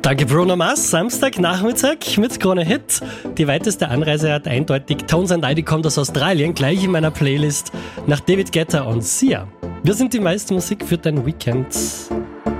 Danke Bruno Mars, Samstagnachmittag mit Krone Hit. Die weiteste Anreise hat eindeutig Tones and I, die kommt aus Australien, gleich in meiner Playlist nach David Guetta und Sia. Wir sind die meiste Musik für dein Weekend.